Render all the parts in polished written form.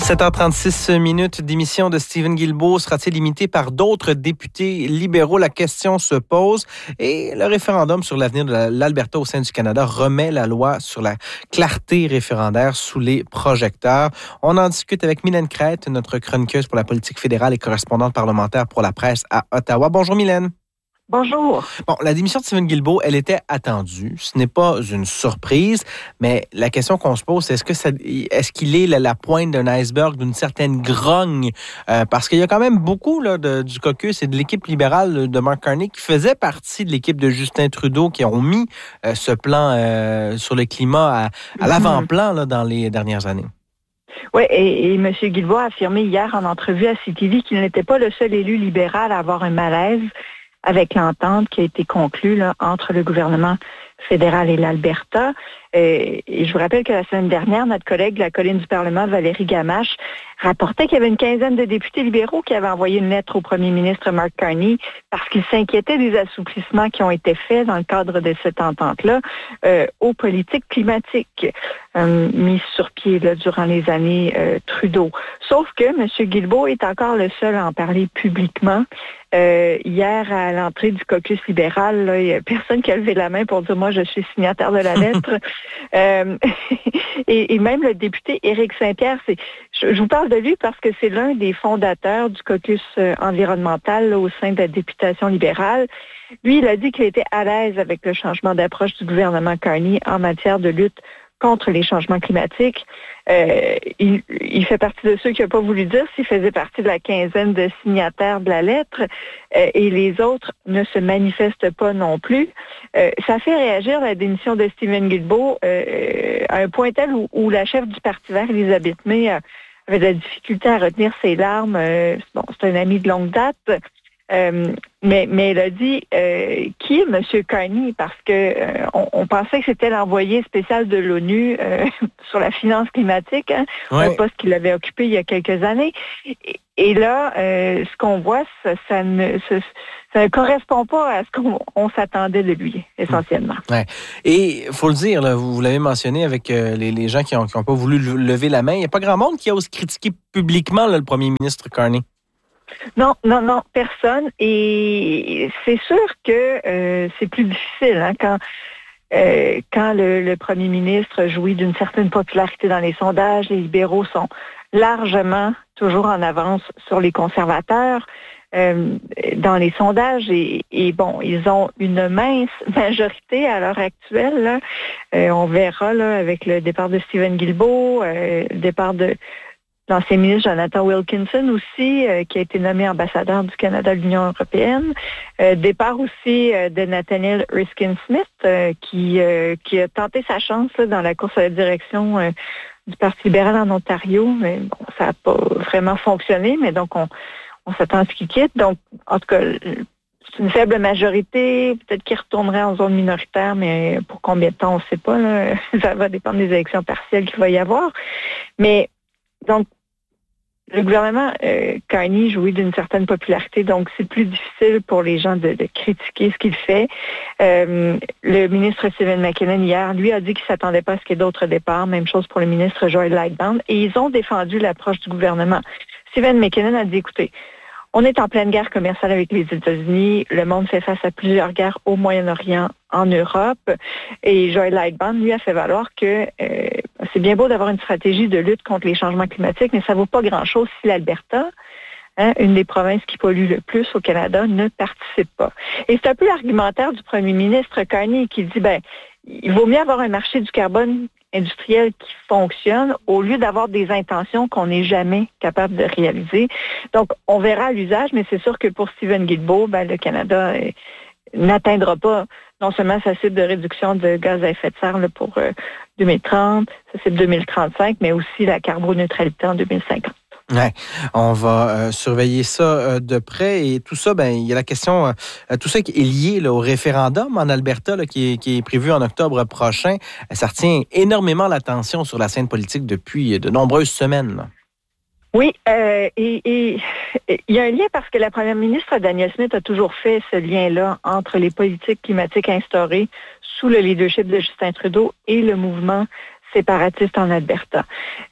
7h36 d'émission de Stephen Guilbeault sera-t-il limité par d'autres députés libéraux? La question se pose et le référendum sur l'avenir de l'Alberta au sein du Canada remet la loi sur la clarté référendaire sous les projecteurs. On en discute avec Mylène Crête, notre chroniqueuse pour la politique fédérale et correspondante parlementaire pour la presse à Ottawa. Bonjour Mylène. Bonjour. Bon, la démission de Stephen Guilbeault, elle était attendue. Ce n'est pas une surprise, mais la question qu'on se pose, c'est est-ce qu'il est la pointe d'un iceberg, d'une certaine grogne? Parce qu'il y a quand même beaucoup là, du caucus et de l'équipe libérale de Mark Carney qui faisaient partie de l'équipe de Justin Trudeau, qui ont mis ce plan sur le climat à l'avant-plan là, dans les dernières années. Oui, et M. Guilbeault a affirmé hier en entrevue à CTV qu'il n'était pas le seul élu libéral à avoir un malaise avec l'entente qui a été conclue là, entre le gouvernement fédéral et l'Alberta. Et je vous rappelle que la semaine dernière, notre collègue de la colline du Parlement, Valérie Gamache, rapportait qu'il y avait une quinzaine de députés libéraux qui avaient envoyé une lettre au premier ministre Mark Carney parce qu'ils s'inquiétaient des assouplissements qui ont été faits dans le cadre de cette entente-là aux politiques climatiques mises sur pied là, durant les années Trudeau. Sauf que M. Guilbeault est encore le seul à en parler publiquement. Hier, à l'entrée du caucus libéral, il n'y a personne qui a levé la main pour dire « moi, je suis signataire de la lettre ». Et même le député Éric Saint-Pierre, je vous parle de lui parce que c'est l'un des fondateurs du caucus environnemental là, au sein de la députation libérale. Lui, il a dit qu'il était à l'aise avec le changement d'approche du gouvernement Carney en matière de lutte contre les changements climatiques. Il fait partie de ceux qui n'ont pas voulu dire s'il faisait partie de la quinzaine de signataires de la lettre et les autres ne se manifestent pas non plus. Ça fait réagir la démission de Stephen Guilbeault à un point tel où la chef du Parti vert, Elisabeth May, avait de la difficulté à retenir ses larmes. C'est un ami de longue date. Mais elle a dit qui est M. Carney parce que on pensait que c'était l'envoyé spécial de l'ONU sur la finance climatique, un poste qu'il avait occupé il y a quelques années. Et là, ce qu'on voit, ça ne correspond pas à ce qu'on s'attendait de lui, essentiellement. Ouais. Et il faut le dire, là, vous l'avez mentionné avec les gens qui n'ont pas voulu lever la main, il n'y a pas grand monde qui ose critiquer publiquement là, le premier ministre Carney. Non, personne. Et c'est sûr que c'est plus difficile quand le premier ministre jouit d'une certaine popularité dans les sondages. Les libéraux sont largement toujours en avance sur les conservateurs dans les sondages. Et bon, ils ont une mince majorité à l'heure actuelle. Là. On verra là, avec le départ de Stephen Guilbeault, le départ de l'ancien ministre Jonathan Wilkinson aussi, qui a été nommé ambassadeur du Canada à l'Union européenne. Départ aussi de Nathaniel Erskine-Smith, qui a tenté sa chance là, dans la course à la direction du Parti libéral en Ontario. Mais bon, ça n'a pas vraiment fonctionné, mais donc on s'attend à ce qu'il quitte. Donc, en tout cas, c'est une faible majorité, peut-être qu'il retournerait en zone minoritaire, mais pour combien de temps, on ne sait pas. Là. Ça va dépendre des élections partielles qu'il va y avoir. Mais donc, le gouvernement Carney jouit d'une certaine popularité, donc c'est plus difficile pour les gens de critiquer ce qu'il fait. Le ministre Stephen McKinnon, hier, lui, a dit qu'il ne s'attendait pas à ce qu'il y ait d'autres départs. Même chose pour le ministre Joel Lightbound. Et ils ont défendu l'approche du gouvernement. Stephen McKinnon a dit, écoutez, on est en pleine guerre commerciale avec les États-Unis. Le monde fait face à plusieurs guerres au Moyen-Orient, en Europe. Et Joel Lightbound, lui, a fait valoir que c'est bien beau d'avoir une stratégie de lutte contre les changements climatiques, mais ça ne vaut pas grand-chose si l'Alberta, une des provinces qui pollue le plus au Canada, ne participe pas. Et c'est un peu l'argumentaire du premier ministre Carney qui dit, il vaut mieux avoir un marché du carbone industriel qui fonctionne au lieu d'avoir des intentions qu'on n'est jamais capable de réaliser. Donc, on verra l'usage, mais c'est sûr que pour Stephen Guilbeault, le Canada n'atteindra pas non seulement sa cible de réduction de gaz à effet de serre là, pour 2030, sa cible 2035, mais aussi la carboneutralité en 2050. Ouais, on va surveiller ça de près et tout ça, il y a la question, tout ça qui est lié là, au référendum en Alberta là, qui est prévu en octobre prochain. Ça retient énormément l'attention sur la scène politique depuis de nombreuses semaines. Là. Oui, et il y a un lien parce que la première ministre Danielle Smith a toujours fait ce lien-là entre les politiques climatiques instaurées sous le leadership de Justin Trudeau et le mouvement séparatistes en Alberta.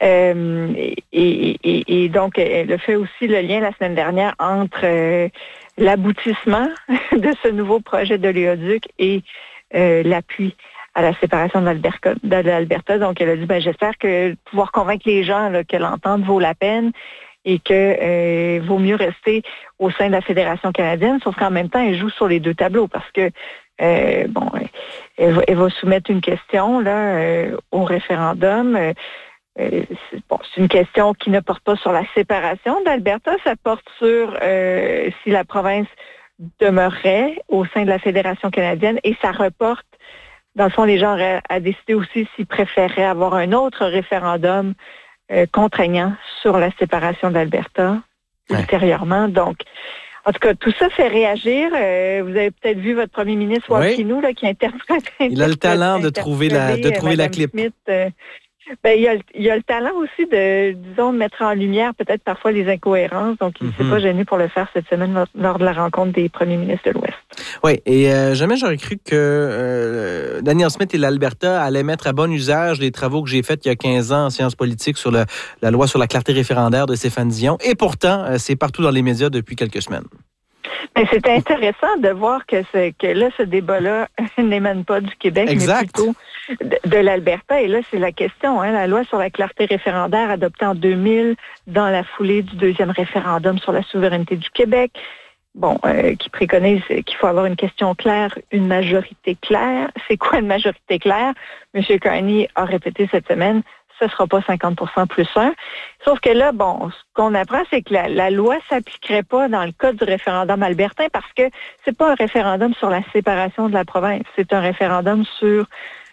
Et donc, elle a fait aussi le lien la semaine dernière entre l'aboutissement de ce nouveau projet d'oléoduc et l'appui à la séparation de l'Alberta. Donc, elle a dit, j'espère que pouvoir convaincre les gens là, que l'entente vaut la peine et que vaut mieux rester au sein de la Fédération canadienne, sauf qu'en même temps, elle joue sur les deux tableaux parce que elle va soumettre une question là au référendum. C'est une question qui ne porte pas sur la séparation d'Alberta, ça porte sur si la province demeurerait au sein de la Fédération canadienne et ça reporte, dans le fond, les gens auraient à décider aussi s'ils préféreraient avoir un autre référendum contraignant sur la séparation d'Alberta ultérieurement. Donc, en tout cas, tout ça fait réagir. Vous avez peut-être vu votre premier ministre Wakinou qui interprète. Il a le talent de trouver la clip. Smith, il a le talent aussi de, disons, mettre en lumière peut-être parfois les incohérences. Donc, il ne s'est pas gêné pour le faire cette semaine lors de la rencontre des premiers ministres de l'Ouest. Oui, et jamais j'aurais cru que Danielle Smith et l'Alberta allaient mettre à bon usage les travaux que j'ai faits il y a 15 ans en sciences politiques sur la loi sur la clarté référendaire de Stéphane Dion. Et pourtant, c'est partout dans les médias depuis quelques semaines. Mais c'est intéressant de voir que là, ce débat-là n'émane pas du Québec, mais plutôt de l'Alberta. Et là, c'est la question. La loi sur la clarté référendaire adoptée en 2000 dans la foulée du deuxième référendum sur la souveraineté du Québec, qui préconise qu'il faut avoir une question claire, une majorité claire. C'est quoi une majorité claire? M. Carney a répété cette semaine, ce ne sera pas 50% plus 1. Sauf que là, ce qu'on apprend, c'est que la loi ne s'appliquerait pas dans le cas du référendum albertain parce que c'est pas un référendum sur la séparation de la province. C'est un référendum sur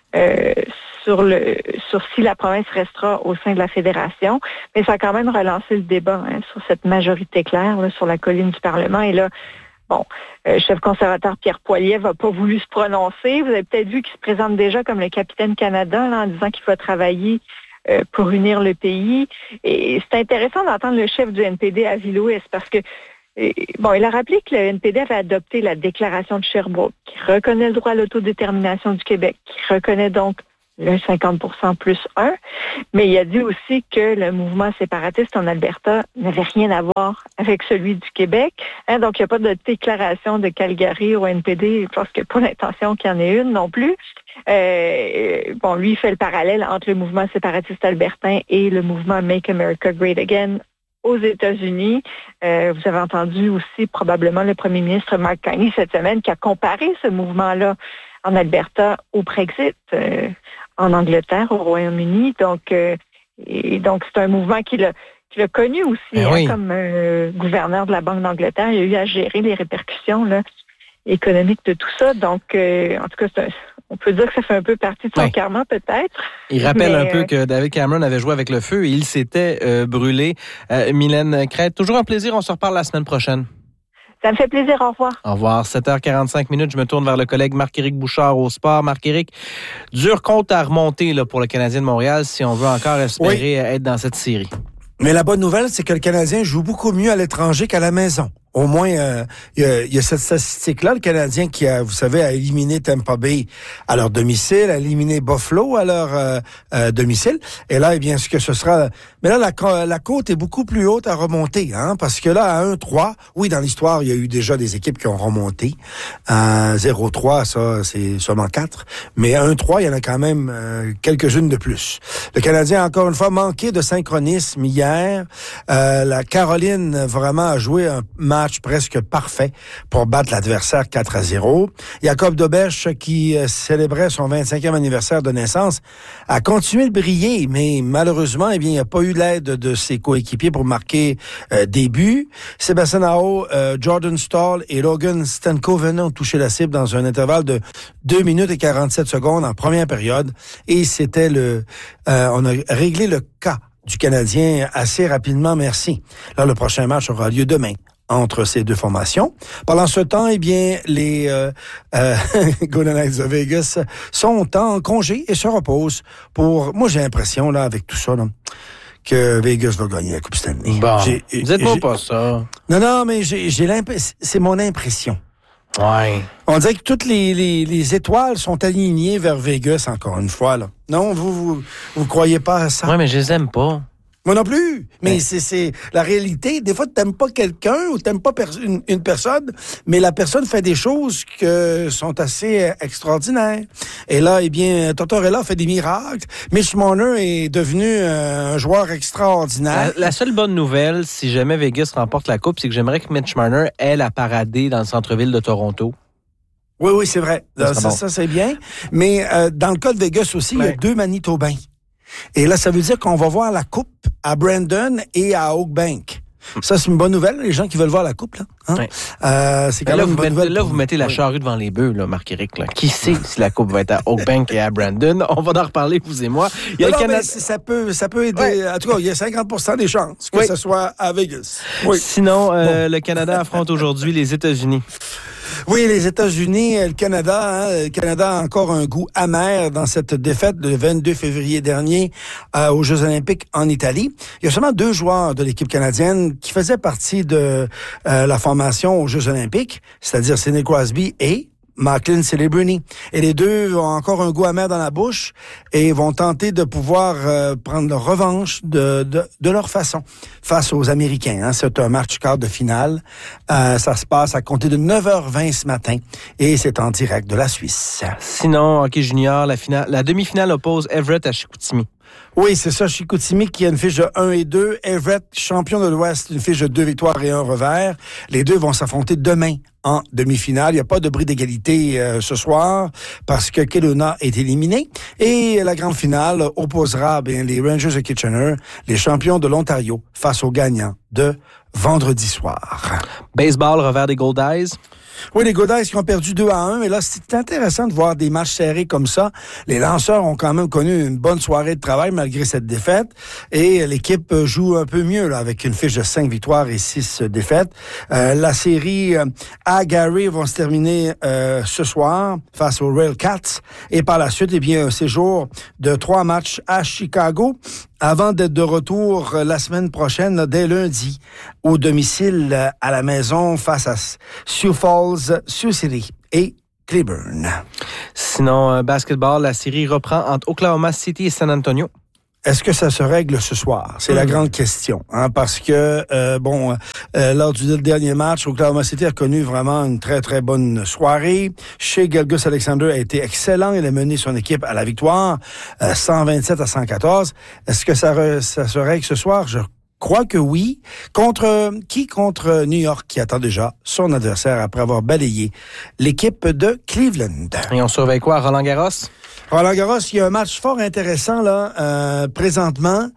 si la province restera au sein de la fédération. Mais ça a quand même relancé le débat sur cette majorité claire là, sur la colline du Parlement. Et là, le chef conservateur Pierre Poilievre n'a pas voulu se prononcer. Vous avez peut-être vu qu'il se présente déjà comme le capitaine Canada là, en disant qu'il va travailler pour unir le pays. Et c'est intéressant d'entendre le chef du NPD à Ville-Ouest parce que il a rappelé que le NPD avait adopté la déclaration de Sherbrooke qui reconnaît le droit à l'autodétermination du Québec, qui reconnaît donc le 50% plus 1, mais il a dit aussi que le mouvement séparatiste en Alberta n'avait rien à voir avec celui du Québec. Donc, il n'y a pas de déclaration de Calgary au NPD. Je pense qu'il n'y a pas l'intention qu'il y en ait une non plus. Lui, il fait le parallèle entre le mouvement séparatiste albertain et le mouvement Make America Great Again aux États-Unis. Vous avez entendu aussi probablement le premier ministre Mark Carney cette semaine qui a comparé ce mouvement-là en Alberta au Brexit en Angleterre, au Royaume-Uni. Donc, c'est un mouvement qu'il a connu aussi comme gouverneur de la Banque d'Angleterre. Il a eu à gérer les répercussions économiques de tout ça. Donc, en tout cas, on peut dire que ça fait un peu partie de son karma, peut-être. Il rappelle un peu que David Cameron avait joué avec le feu et il s'était brûlé. Mylène Crête, toujours un plaisir. On se reparle la semaine prochaine. Ça me fait plaisir. Au revoir. Au revoir. 7h45. Je me tourne vers le collègue Marc-Éric Bouchard au sport. Marc-Éric, dur compte à remonter là, pour le Canadien de Montréal si on veut encore espérer être dans cette série. Mais la bonne nouvelle, c'est que le Canadien joue beaucoup mieux à l'étranger qu'à la maison. Au moins, il y a cette statistique-là, le Canadien qui a, vous savez, a éliminé Tampa Bay à leur domicile, a éliminé Buffalo à leur domicile. Et là, eh bien, ce que ce sera... Mais là, la côte est beaucoup plus haute à remonter, parce que là, à 1-3, oui, dans l'histoire, il y a eu déjà des équipes qui ont remonté. 0-3, ça, c'est seulement 4. Mais 1-3, il y en a quand même quelques-unes de plus. Le Canadien a encore une fois manqué de synchronisme hier. La Caroline, vraiment, a joué un match presque parfait pour battre l'adversaire 4-0. Jacob Dobèche, qui célébrait son 25e anniversaire de naissance, a continué de briller, mais malheureusement, eh bien, il n'y a pas eu l'aide de ses coéquipiers pour marquer des buts. Sébastien Aho, Jordan Staal et Logan Stankoven ont touché la cible dans un intervalle de 2 minutes et 47 secondes en première période. Et c'était on a réglé le cas du Canadien assez rapidement, merci. Là, le prochain match aura lieu demain entre ces deux formations. Pendant ce temps, eh bien, les Golden Knights de Vegas sont en congé et se reposent pour... Moi, j'ai l'impression, là, avec tout ça, là, que Vegas va gagner la Coupe Stanley. Bon, dites-moi pas ça. Non, mais j'ai l'impression... C'est mon impression. Ouais. On dirait que toutes les étoiles sont alignées vers Vegas, encore une fois. Là. Non, vous croyez pas à ça? Oui, mais je les aime pas. Moi non plus. Mais c'est la réalité. Des fois, tu n'aimes pas quelqu'un ou tu n'aimes pas une personne, mais la personne fait des choses qui sont assez extraordinaires. Et là, eh bien, Tortorella fait des miracles. Mitch Marner est devenu un joueur extraordinaire. La seule bonne nouvelle, si jamais Vegas remporte la Coupe, c'est que j'aimerais que Mitch Marner ait la paradée dans le centre-ville de Toronto. Oui, c'est vrai. Ça, c'est bien. Mais dans le cas de Vegas aussi, il y a 2 Manitobains. Et là, ça veut dire qu'on va voir la coupe à Brandon et à Oakbank. Ça, c'est une bonne nouvelle, les gens qui veulent voir la coupe. Là, hein? Ouais. C'est quand même une bonne nouvelle. Là, vous mettez la charrue devant les bœufs, là, Marc-Éric. Là. Qui sait si la coupe va être à Oakbank et à Brandon? On va en reparler, vous et moi. Il y a mais ça peut aider. Ouais. En tout cas, il y a 50% des chances que ce soit à Vegas. Oui. Sinon, le Canada affronte aujourd'hui les États-Unis. Oui, les États-Unis, le Canada. Le Canada a encore un goût amer dans cette défaite le 22 février dernier aux Jeux olympiques en Italie. Il y a seulement 2 joueurs de l'équipe canadienne qui faisaient partie de la formation aux Jeux olympiques, c'est-à-dire Sidney Crosby et Macklin Celebrini. Et les 2 ont encore un goût amer dans la bouche et vont tenter de pouvoir prendre leur revanche de leur façon face aux Américains. Hein. C'est un match quart de finale. Ça se passe à compter de 9h20 ce matin et c'est en direct de la Suisse. Sinon, hockey junior, la demi-finale oppose Everett à Chicoutimi. Oui, c'est ça. Chicoutimi qui a une fiche de 1 et 2. Everett, champion de l'Ouest, une fiche de 2 victoires et 1 revers. Les 2 vont s'affronter demain en demi-finale. Il n'y a pas de bris d'égalité ce soir parce que Kelowna est éliminé. Et la grande finale opposera les Rangers de Kitchener, les champions de l'Ontario, face aux gagnants de vendredi soir. Baseball, revers des Goldies. Oui, les Goldies qui ont perdu 2-1, mais là, c'est intéressant de voir des matchs serrés comme ça. Les lanceurs ont quand même connu une bonne soirée de travail malgré cette défaite et l'équipe joue un peu mieux là, avec une fiche de 5 victoires et 6 défaites. La série à Gary va se terminer ce soir face aux Railcats et par la suite, eh bien, un séjour de 3 matchs à Chicago avant d'être de retour la semaine prochaine, là, dès lundi, au domicile à la maison face à Sioux Falls, Sioux City et Cleburne. Sinon, basketball, la série reprend entre Oklahoma City et San Antonio. Est-ce que ça se règle ce soir? C'est la grande question. Hein, parce que, lors du dernier match, Oklahoma City a connu vraiment une très, très bonne soirée. Shai Gilgeous-Alexander a été excellent. Il a mené son équipe à la victoire, 127-114. Est-ce que ça se règle ce soir? Je crois que oui. Contre New York, qui attend déjà son adversaire après avoir balayé l'équipe de Cleveland. Et on surveille quoi, Roland-Garros? Roland-Garros, il y a un match fort intéressant là présentement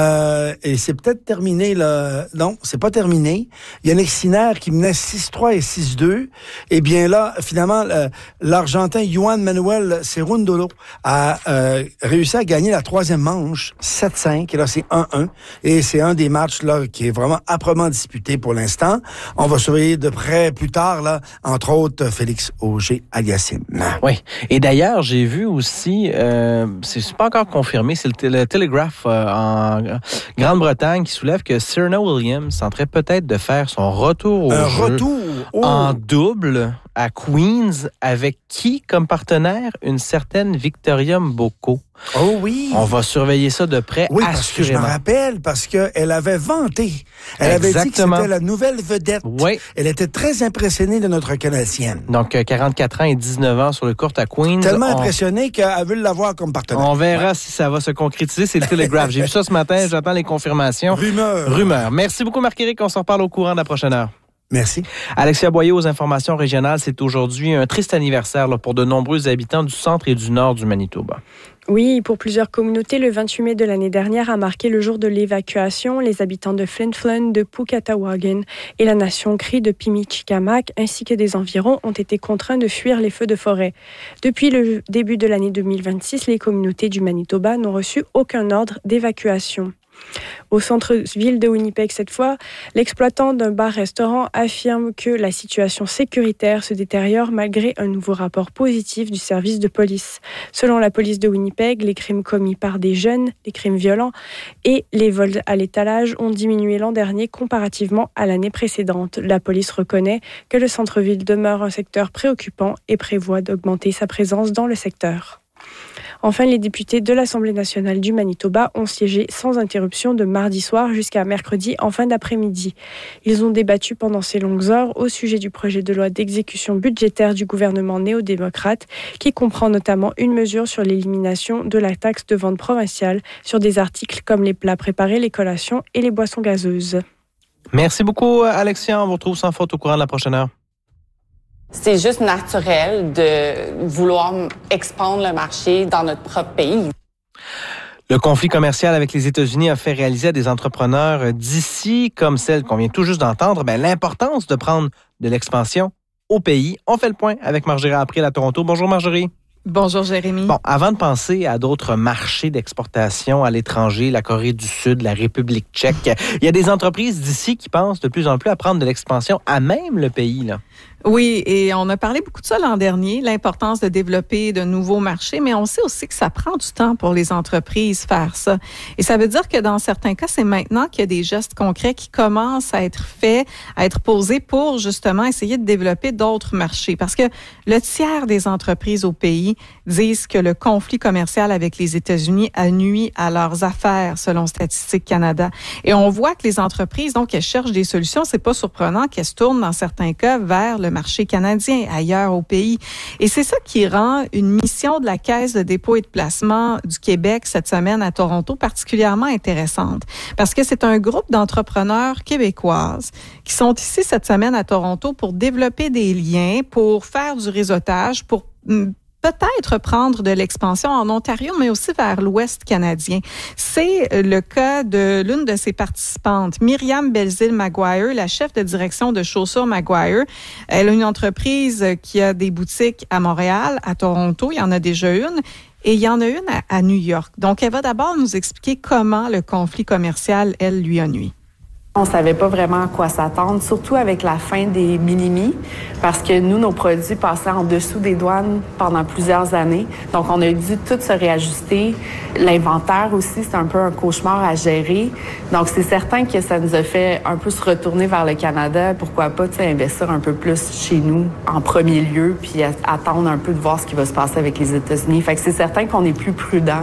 et c'est peut-être terminé là. Non, c'est pas terminé. Il y a Yannick Sinner qui menait 6-3 et 6-2. Et bien là, finalement, l'Argentin Juan Manuel Cerundolo a réussi à gagner la 3e manche, 7-5. Et là, c'est 1-1. Et c'est un des matchs là qui est vraiment âprement disputé pour l'instant. On va surveiller de près plus tard là, entre autres Félix Auger-Aliassime. Oui. Et d'ailleurs, j'ai vu aussi c'est pas encore confirmé, c'est le Telegraph en Grande-Bretagne qui soulève que Serena Williams tenterait peut-être de faire son retour au jeu en double à Queens avec qui comme partenaire? Une certaine Victoria Mboko. Oh oui! On va surveiller ça de près. Oui, parce que je me rappelle, parce qu'elle avait vanté. Elle avait dit que c'était la nouvelle vedette. Oui. Elle était très impressionnée de notre Canadienne. Donc, 44 ans et 19 ans sur le court à Queens. Tellement impressionnée qu'elle veut l'avoir comme partenaire. On verra si ça va se concrétiser. C'est le Telegraph. J'ai vu ça ce matin. J'attends les confirmations. Rumeur. Merci beaucoup, Marc-Éric. On s'en reparle au courant de la prochaine heure. Merci. Alexia Boyer aux informations régionales. C'est aujourd'hui un triste anniversaire là, pour de nombreux habitants du centre et du nord du Manitoba. Oui, pour plusieurs communautés, le 28 mai de l'année dernière a marqué le jour de l'évacuation. Les habitants de Flin Flon, de Pukatawagan et la nation Cri de Pimichikamak, ainsi que des environs, ont été contraints de fuir les feux de forêt. Depuis le début de l'année 2026, les communautés du Manitoba n'ont reçu aucun ordre d'évacuation. Au centre-ville de Winnipeg cette fois, l'exploitant d'un bar-restaurant affirme que la situation sécuritaire se détériore malgré un nouveau rapport positif du service de police. Selon la police de Winnipeg, les crimes commis par des jeunes, les crimes violents et les vols à l'étalage ont diminué l'an dernier comparativement à l'année précédente. La police reconnaît que le centre-ville demeure un secteur préoccupant et prévoit d'augmenter sa présence dans le secteur. Enfin, les députés de l'Assemblée nationale du Manitoba ont siégé sans interruption de mardi soir jusqu'à mercredi en fin d'après-midi. Ils ont débattu pendant ces longues heures au sujet du projet de loi d'exécution budgétaire du gouvernement néo-démocrate qui comprend notamment une mesure sur l'élimination de la taxe de vente provinciale sur des articles comme les plats préparés, les collations et les boissons gazeuses. Merci beaucoup, Alexia. On vous retrouve sans faute au courant de la prochaine heure. C'est juste naturel de vouloir expandre le marché dans notre propre pays. Le conflit commercial avec les États-Unis a fait réaliser à des entrepreneurs d'ici, comme celle qu'on vient tout juste d'entendre, l'importance de prendre de l'expansion au pays. On fait le point avec Marjorie April à Toronto. Bonjour Marjorie. Bonjour Jérémy. Bon, avant de penser à d'autres marchés d'exportation à l'étranger, la Corée du Sud, la République tchèque, il y a des entreprises d'ici qui pensent de plus en plus à prendre de l'expansion à même le pays, là. Oui, et on a parlé beaucoup de ça l'an dernier, l'importance de développer de nouveaux marchés, mais on sait aussi que ça prend du temps pour les entreprises faire ça. Et ça veut dire que dans certains cas, c'est maintenant qu'il y a des gestes concrets qui commencent à être faits, à être posés pour justement essayer de développer d'autres marchés. Parce que le tiers des entreprises au pays disent que le conflit commercial avec les États-Unis a nui à leurs affaires, selon Statistique Canada. Et on voit que les entreprises, donc, elles cherchent des solutions. C'est pas surprenant qu'elles se tournent dans certains cas vers le marché canadien, ailleurs au pays. Et c'est ça qui rend une mission de la Caisse de dépôt et de placement du Québec cette semaine à Toronto particulièrement intéressante. Parce que c'est un groupe d'entrepreneurs québécoises qui sont ici cette semaine à Toronto pour développer des liens, pour faire du réseautage, pour peut-être prendre de l'expansion en Ontario, mais aussi vers l'Ouest canadien. C'est le cas de l'une de ses participantes, Myriam Belzile-Maguire, la chef de direction de Chaussures Maguire. Elle a une entreprise qui a des boutiques à Montréal, à Toronto, il y en a déjà une, et il y en a une à New York. Donc, elle va d'abord nous expliquer comment le conflit commercial, elle, lui a nui. On ne savait pas vraiment à quoi s'attendre, surtout avec la fin des minimis, parce que nous, nos produits passaient en dessous des douanes pendant plusieurs années. Donc, on a dû tout se réajuster. L'inventaire aussi, c'est un peu un cauchemar à gérer. Donc, c'est certain que ça nous a fait un peu se retourner vers le Canada. Pourquoi pas investir un peu plus chez nous en premier lieu, puis attendre un peu de voir ce qui va se passer avec les États-Unis. Fait que c'est certain qu'on est plus prudent.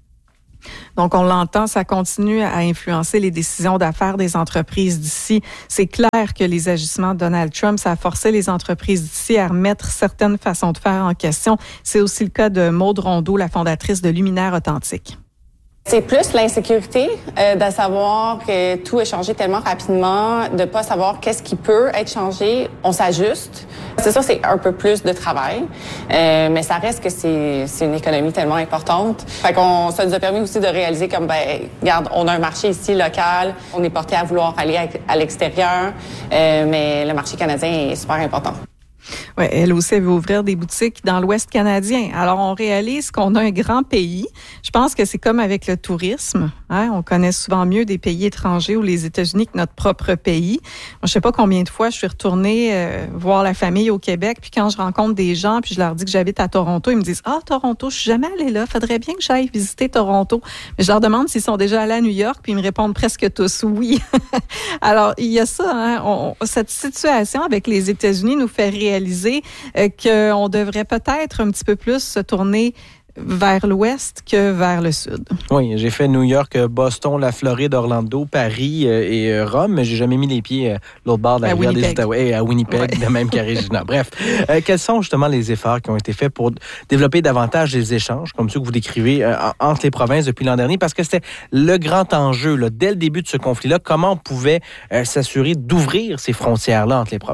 Donc, on l'entend, ça continue à influencer les décisions d'affaires des entreprises d'ici. C'est clair que les agissements de Donald Trump, ça a forcé les entreprises d'ici à remettre certaines façons de faire en question. C'est aussi le cas de Maude Rondeau, la fondatrice de Luminaire Authentique. C'est plus l'insécurité de savoir que tout est changé tellement rapidement, de pas savoir qu'est-ce qui peut être changé. On s'ajuste. C'est ça, c'est un peu plus de travail, mais ça reste que c'est une économie tellement importante. Fait qu'on ça nous a permis aussi de réaliser comme regarde, on a un marché ici local, on est porté à vouloir aller à l'extérieur, mais le marché canadien est super important. Oui, elle aussi, elle veut ouvrir des boutiques dans l'Ouest canadien. Alors, on réalise qu'on a un grand pays. Je pense que c'est comme avec le tourisme. Hein? On connaît souvent mieux des pays étrangers ou les États-Unis que notre propre pays. Moi, je sais pas combien de fois je suis retournée voir la famille au Québec, puis quand je rencontre des gens, puis je leur dis que j'habite à Toronto, ils me disent « Ah, Toronto, je suis jamais allée là. Faudrait bien que j'aille visiter Toronto. » Mais je leur demande s'ils sont déjà allés à New York, puis ils me répondent presque tous oui. Alors, il y a ça. Hein? Cette situation avec les États-Unis nous fait réaliser qu'on devrait peut-être un petit peu plus se tourner vers l'ouest que vers le sud. Oui, j'ai fait New York, Boston, la Floride, Orlando, Paris et Rome, mais j'ai jamais mis les pieds l'autre bord de la rivière des Outaouais, à Winnipeg, de même qu'à Regina. Bref, quels sont justement les efforts qui ont été faits pour développer davantage les échanges, comme ceux que vous décrivez, entre les provinces depuis l'an dernier? Parce que c'était le grand enjeu, là, dès le début de ce conflit-là, comment on pouvait s'assurer d'ouvrir ces frontières-là entre les provinces?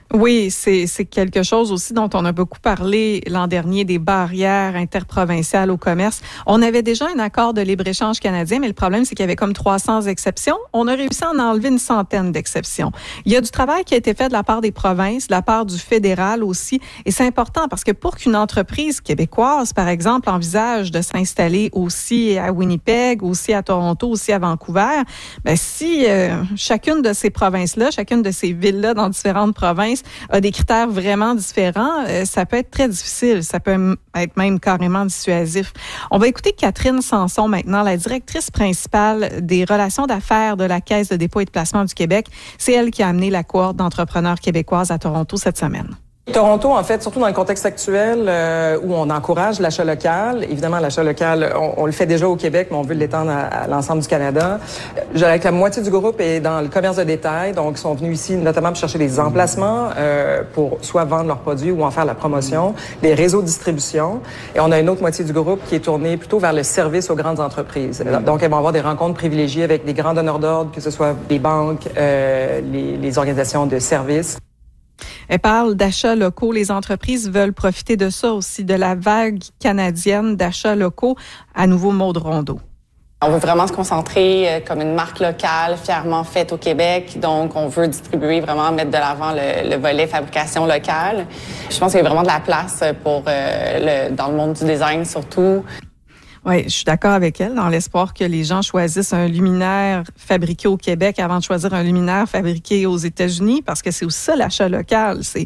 Oui, c'est quelque chose aussi dont on a beaucoup parlé l'an dernier, des barrières interprovinciales au commerce. On avait déjà un accord de libre-échange canadien, mais le problème, c'est qu'il y avait comme 300 exceptions. On a réussi à en enlever une centaine d'exceptions. Il y a du travail qui a été fait de la part des provinces, de la part du fédéral aussi, et c'est important parce que pour qu'une entreprise québécoise, par exemple, envisage de s'installer aussi à Winnipeg, aussi à Toronto, aussi à Vancouver, ben si chacune de ces provinces-là, chacune de ces villes-là dans différentes provinces a des critères vraiment différents, ça peut être très difficile. Ça peut être même carrément dissuasif. On va écouter Catherine Sanson maintenant, la directrice principale des relations d'affaires de la Caisse de dépôt et de placement du Québec. C'est elle qui a amené la cohorte d'entrepreneurs québécoises à Toronto cette semaine. Toronto, en fait, surtout dans le contexte actuel où on encourage l'achat local. Évidemment, l'achat local, on le fait déjà au Québec, mais on veut l'étendre à l'ensemble du Canada. Avec la moitié du groupe est dans le commerce de détail, donc ils sont venus ici notamment pour chercher des emplacements pour soit vendre leurs produits ou en faire la promotion, des réseaux de distribution. Et on a une autre moitié du groupe qui est tournée plutôt vers le service aux grandes entreprises. Donc, elles vont avoir des rencontres privilégiées avec des grands donneurs d'ordre, que ce soit les banques, les organisations de services. Elle parle d'achats locaux. Les entreprises veulent profiter de ça aussi, de la vague canadienne d'achats locaux. À nouveau, Maude Rondeau. On veut vraiment se concentrer comme une marque locale, fièrement faite au Québec. Donc, on veut distribuer, vraiment mettre de l'avant le volet fabrication locale. Je pense qu'il y a vraiment de la place pour dans le monde du design surtout. Oui, je suis d'accord avec elle, dans l'espoir que les gens choisissent un luminaire fabriqué au Québec avant de choisir un luminaire fabriqué aux États-Unis, parce que c'est aussi ça l'achat local, c'est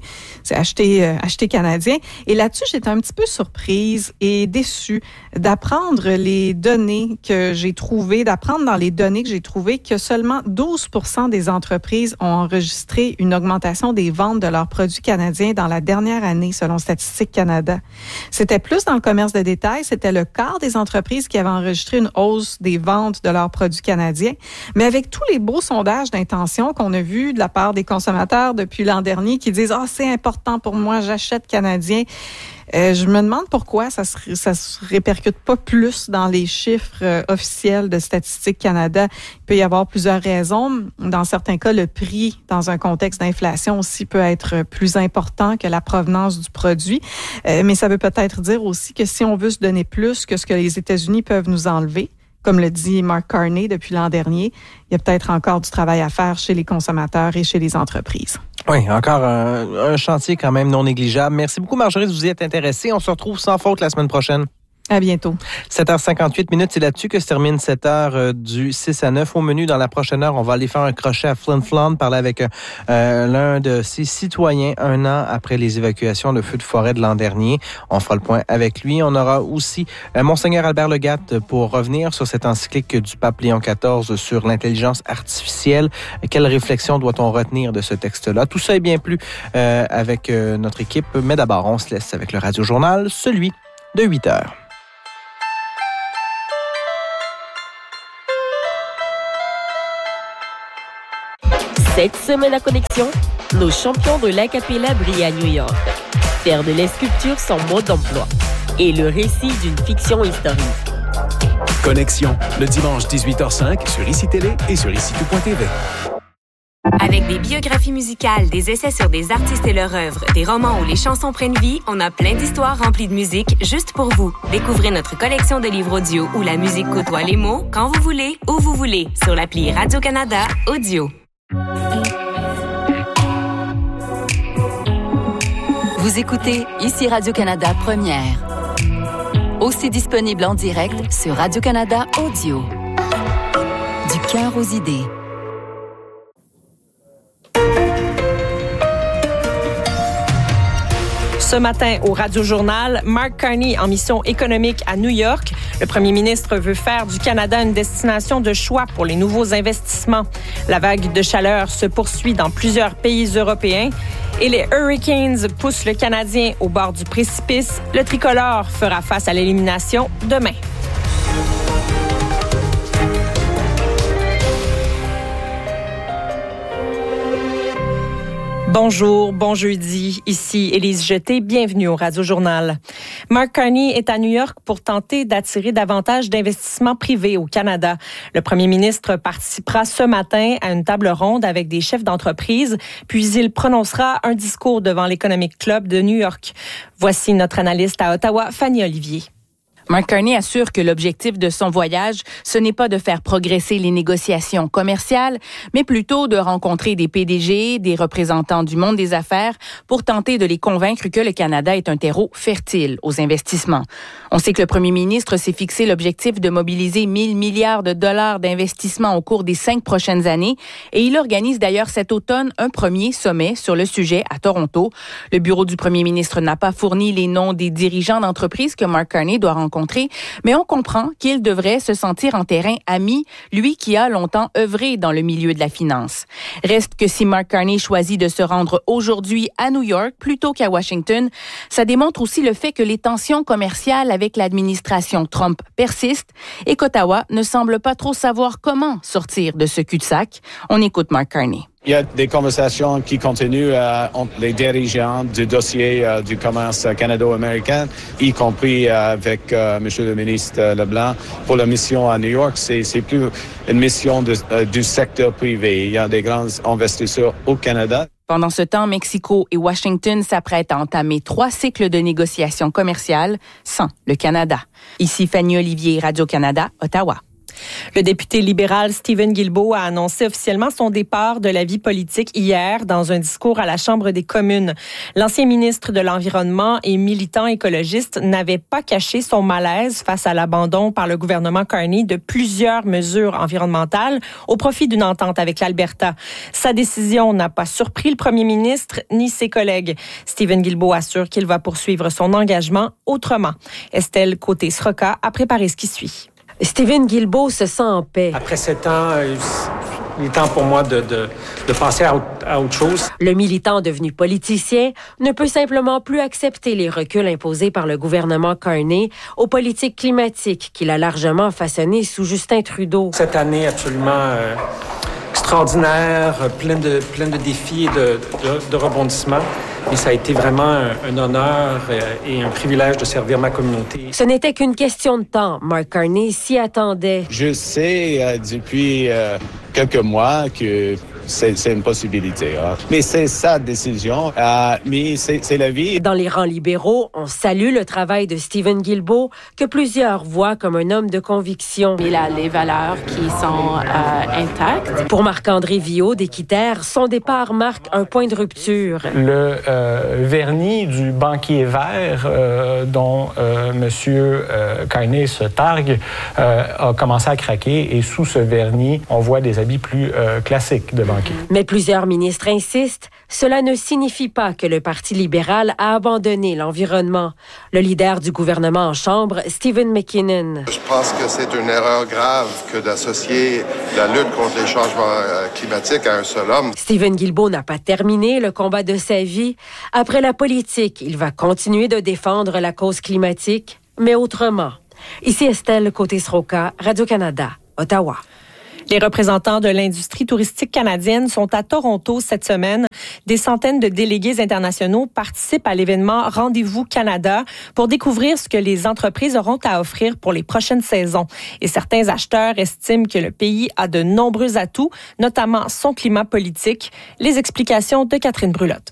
acheter canadien. Et là-dessus, j'étais un petit peu surprise et déçue d'apprendre les données que j'ai trouvées, d'apprendre dans les données que j'ai trouvées que seulement 12% des entreprises ont enregistré une augmentation des ventes de leurs produits canadiens dans la dernière année, selon Statistique Canada. C'était plus dans le commerce de détail, c'était le quart des entreprises qui avaient enregistré une hausse des ventes de leurs produits canadiens. Mais avec tous les beaux sondages d'intention qu'on a vus de la part des consommateurs depuis l'an dernier qui disent « Ah, c'est important pour moi, j'achète canadien », je me demande pourquoi ça se répercute pas plus dans les chiffres officiels de Statistique Canada. Il peut y avoir plusieurs raisons. Dans certains cas, le prix, dans un contexte d'inflation aussi, peut être plus important que la provenance du produit. Mais ça veut peut-être dire aussi que si on veut se donner plus que ce que les États-Unis peuvent nous enlever, comme le dit Mark Carney depuis l'an dernier, il y a peut-être encore du travail à faire chez les consommateurs et chez les entreprises. Oui, encore un chantier quand même non négligeable. Merci beaucoup, Marjorie, de vous y être intéressée. On se retrouve sans faute la semaine prochaine. À bientôt. 7h58, c'est là-dessus que se termine cette heure du 6 à 9. Au menu, dans la prochaine heure, on va aller faire un crochet à Flin Flon, parler avec l'un de ses citoyens 1 an après les évacuations de feux de forêt de l'an dernier. On fera le point avec lui. On aura aussi Monseigneur Albert Legatte pour revenir sur cette encyclique du pape Léon XIV sur l'intelligence artificielle. Quelle réflexion doit-on retenir de ce texte-là? Tout ça et bien plus avec notre équipe. Mais d'abord, on se laisse avec le Radio-Journal, celui de 8 heures. Cette semaine à Connexion, nos champions de l'acapella brillent à New York. Faire de la sculpture sans mode d'emploi. Et le récit d'une fiction historique. Connexion, le dimanche 18h05 sur ICI Télé et sur ICI.tv. Avec des biographies musicales, des essais sur des artistes et leurs œuvres, des romans où les chansons prennent vie, on a plein d'histoires remplies de musique juste pour vous. Découvrez notre collection de livres audio où la musique côtoie les mots quand vous voulez, où vous voulez, sur l'appli Radio-Canada Audio. Vous écoutez ici Radio-Canada Première. Aussi disponible en direct sur Radio-Canada Audio. Du cœur aux idées. Ce matin, au Radio-Journal, Mark Carney en mission économique à New York. Le premier ministre veut faire du Canada une destination de choix pour les nouveaux investissements. La vague de chaleur se poursuit dans plusieurs pays européens. Et les Hurricanes poussent le Canadien au bord du précipice. Le tricolore fera face à l'élimination demain. Bonjour, bon jeudi. Ici Élise Jeté, bienvenue au Radio Journal. Mark Carney est à New York pour tenter d'attirer davantage d'investissements privés au Canada. Le premier ministre participera ce matin à une table ronde avec des chefs d'entreprise, puis il prononcera un discours devant l'Economic Club de New York. Voici notre analyste à Ottawa, Fanny Olivier. Mark Carney assure que l'objectif de son voyage, ce n'est pas de faire progresser les négociations commerciales, mais plutôt de rencontrer des PDG, des représentants du monde des affaires pour tenter de les convaincre que le Canada est un terreau fertile aux investissements. On sait que le premier ministre s'est fixé l'objectif de mobiliser 1 000 milliards de dollars d'investissements au cours des 5 prochaines années et il organise d'ailleurs cet automne un premier sommet sur le sujet à Toronto. Le bureau du premier ministre n'a pas fourni les noms des dirigeants d'entreprises que Mark Carney doit rencontrer, mais on comprend qu'il devrait se sentir en terrain ami, lui qui a longtemps œuvré dans le milieu de la finance. Reste que si Mark Carney choisit de se rendre aujourd'hui à New York plutôt qu'à Washington, ça démontre aussi le fait que les tensions commerciales avec l'administration Trump persistent et qu'Ottawa ne semble pas trop savoir comment sortir de ce cul-de-sac. On écoute Mark Carney. Il y a des conversations qui continuent entre les dirigeants du dossier du commerce canado-américain, y compris avec Monsieur le ministre Leblanc. Pour la mission à New York, c'est plus une mission du secteur privé. Il y a des grands investisseurs au Canada. Pendant ce temps, Mexico et Washington s'apprêtent à entamer 3 cycles de négociations commerciales sans le Canada. Ici Fanny Olivier, Radio-Canada, Ottawa. Le député libéral Stephen Guilbeault a annoncé officiellement son départ de la vie politique hier dans un discours à la Chambre des communes. L'ancien ministre de l'Environnement et militant écologiste n'avait pas caché son malaise face à l'abandon par le gouvernement Carney de plusieurs mesures environnementales au profit d'une entente avec l'Alberta. Sa décision n'a pas surpris le premier ministre ni ses collègues. Stephen Guilbeault assure qu'il va poursuivre son engagement autrement. Estelle Côté-Sroka a préparé ce qui suit. Stephen Guilbeault se sent en paix. Après 7 ans, il est temps pour moi de passer à autre chose. Le militant devenu politicien ne peut simplement plus accepter les reculs imposés par le gouvernement Carney aux politiques climatiques qu'il a largement façonnées sous Justin Trudeau. Cette année absolument extraordinaire, plein de défis et de rebondissements. Et ça a été vraiment un honneur et un privilège de servir ma communauté. Ce n'était qu'une question de temps. Mark Carney s'y attendait. Je sais depuis quelques mois que c'est une possibilité. Hein. Mais c'est sa décision. Mais c'est la vie. Dans les rangs libéraux, on salue le travail de Stephen Guilbeault, que plusieurs voient comme un homme de conviction. Il a les valeurs qui sont intactes. Pour Marc-André Viaud d'Équiterre, son départ marque un point de rupture. Le vernis du banquier vert dont M. Carney se targue a commencé à craquer et sous ce vernis, on voit des habits plus classiques de banquier. Mais plusieurs ministres insistent, cela ne signifie pas que le Parti libéral a abandonné l'environnement. Le leader du gouvernement en chambre, Stephen McKinnon. Je pense que c'est une erreur grave que d'associer la lutte contre les changements climatiques à un seul homme. Stephen Guilbeault n'a pas terminé le combat de sa vie. Après la politique, il va continuer de défendre la cause climatique, mais autrement. Ici Estelle Côté-Sroka, Radio-Canada, Ottawa. Les représentants de l'industrie touristique canadienne sont à Toronto cette semaine. Des centaines de délégués internationaux participent à l'événement Rendez-vous Canada pour découvrir ce que les entreprises auront à offrir pour les prochaines saisons. Et certains acheteurs estiment que le pays a de nombreux atouts, notamment son climat politique. Les explications de Catherine Brulotte.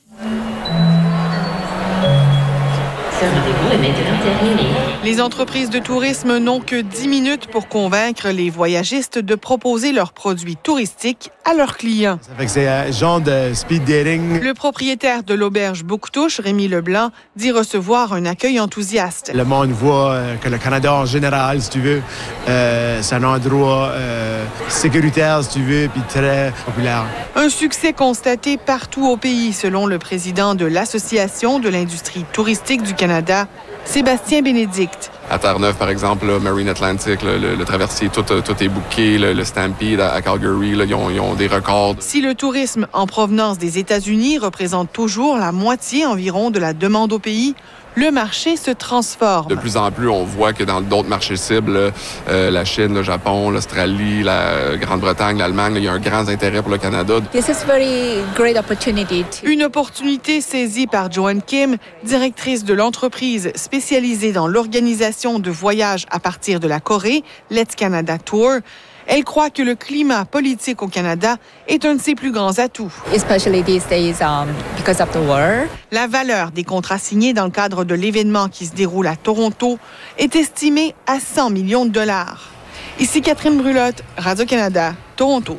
Ce rendez-vous est maintenant terminé. Les entreprises de tourisme n'ont que 10 minutes pour convaincre les voyagistes de proposer leurs produits touristiques à leurs clients. C'est un genre de speed dating. Le propriétaire de l'auberge Bouctouche, Rémi Leblanc, dit recevoir un accueil enthousiaste. Le monde voit que le Canada en général, si tu veux, c'est un endroit sécuritaire, si tu veux, puis très populaire. Un succès constaté partout au pays, selon le président de l'Association de l'industrie touristique du Canada, Sébastien Bénédicte. À Terre-Neuve, par exemple, là, Marine Atlantic, le traversier, tout est booké. Le Stampede à Calgary, là, ils ont des records. Si le tourisme en provenance des États-Unis représente toujours la moitié environ de la demande au pays, le marché se transforme. De plus en plus, on voit que dans d'autres marchés cibles, la Chine, le Japon, l'Australie, la Grande-Bretagne, l'Allemagne, il y a un grand intérêt pour le Canada. Une opportunité saisie par Joanne Kim, directrice de l'entreprise spécialisée dans l'organisation de voyages à partir de la Corée, Let's Canada Tour. Elle croit que le climat politique au Canada est un de ses plus grands atouts. La valeur des contrats signés dans le cadre de l'événement qui se déroule à Toronto est estimée à 100 millions de dollars. Ici Catherine Brulotte, Radio-Canada, Toronto.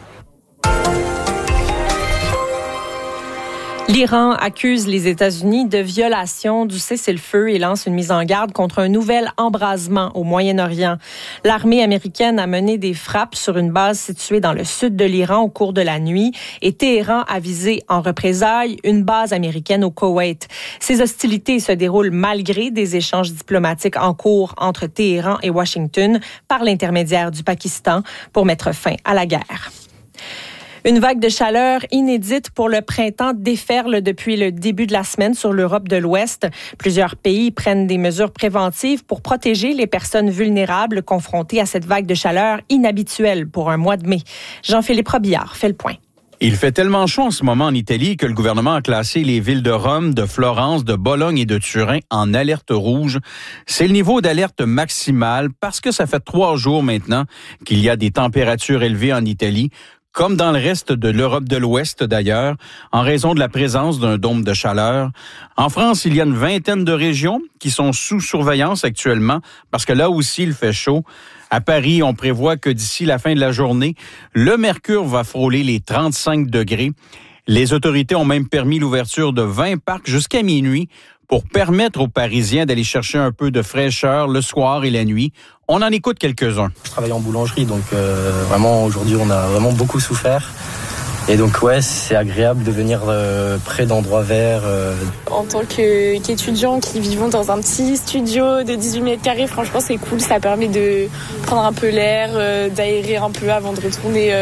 L'Iran accuse les États-Unis de violation du cessez-le-feu et lance une mise en garde contre un nouvel embrasement au Moyen-Orient. L'armée américaine a mené des frappes sur une base située dans le sud de l'Iran au cours de la nuit et Téhéran a visé en représailles une base américaine au Koweït. Ces hostilités se déroulent malgré des échanges diplomatiques en cours entre Téhéran et Washington par l'intermédiaire du Pakistan pour mettre fin à la guerre. Une vague de chaleur inédite pour le printemps déferle depuis le début de la semaine sur l'Europe de l'Ouest. Plusieurs pays prennent des mesures préventives pour protéger les personnes vulnérables confrontées à cette vague de chaleur inhabituelle pour un mois de mai. Jean-Philippe Robillard fait le point. Il fait tellement chaud en ce moment en Italie que le gouvernement a classé les villes de Rome, de Florence, de Bologne et de Turin en alerte rouge. C'est le niveau d'alerte maximale parce que ça fait 3 jours maintenant qu'il y a des températures élevées en Italie, comme dans le reste de l'Europe de l'Ouest d'ailleurs, en raison de la présence d'un dôme de chaleur. En France, il y a une 20aine de régions qui sont sous surveillance actuellement, parce que là aussi, il fait chaud. À Paris, on prévoit que d'ici la fin de la journée, le mercure va frôler les 35 degrés. Les autorités ont même permis l'ouverture de 20 parcs jusqu'à minuit pour permettre aux Parisiens d'aller chercher un peu de fraîcheur le soir et la nuit. On en écoute quelques-uns. Je travaille en boulangerie, donc vraiment aujourd'hui on a vraiment beaucoup souffert. Et donc ouais, c'est agréable de venir près d'endroits verts. En tant qu'étudiant qui vivons dans un petit studio de 18 mètres carrés, franchement c'est cool, ça permet de prendre un peu l'air, d'aérer un peu avant de retourner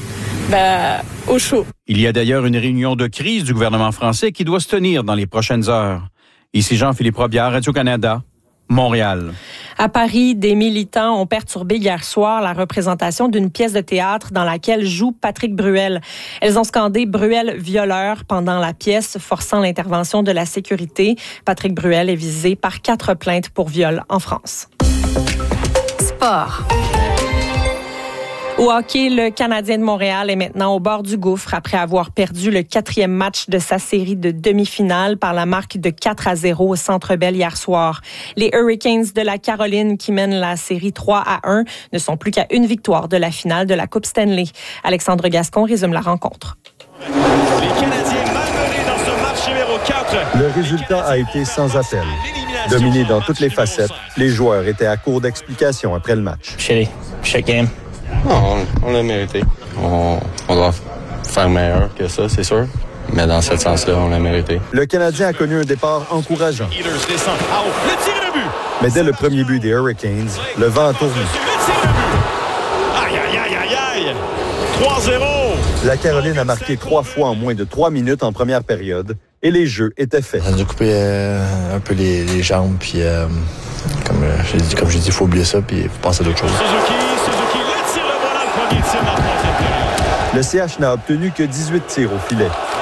au chaud. Il y a d'ailleurs une réunion de crise du gouvernement français qui doit se tenir dans les prochaines heures. Ici Jean-Philippe Robillard, Radio-Canada, Montréal. À Paris, des militants ont perturbé hier soir la représentation d'une pièce de théâtre dans laquelle joue Patrick Bruel. Elles ont scandé « Bruel violeur » pendant la pièce, forçant l'intervention de la sécurité. Patrick Bruel est visé par 4 plaintes pour viol en France. Sport. Au hockey, le Canadien de Montréal est maintenant au bord du gouffre après avoir perdu le 4e match de sa série de demi-finale par la marque de 4-0 au Centre Bell hier soir. Les Hurricanes de la Caroline, qui mènent la série 3-1, ne sont plus qu'à une victoire de la finale de la Coupe Stanley. Alexandre Gascon résume la rencontre. Les Canadiens malmenés dans ce match numéro 4. Le résultat a été sans appel. Dominé dans toutes les facettes, les joueurs étaient à court d'explications après le match. Shitty game. Non, on l'a mérité. On doit faire meilleur que ça, c'est sûr. Mais dans ce sens-là, on l'a mérité. Le Canadien a connu un départ encourageant. Mais dès le premier but des Hurricanes, le vent a tourné. Aïe, aïe, aïe, aïe, aïe! 3-0! La Caroline a marqué 3 fois en moins de 3 minutes en première période et les jeux étaient faits. Ça nous a coupé un peu les jambes, puis comme j'ai dit, il faut oublier ça, puis il faut penser à d'autres choses. Le CH n'a obtenu que 18 tirs au filet.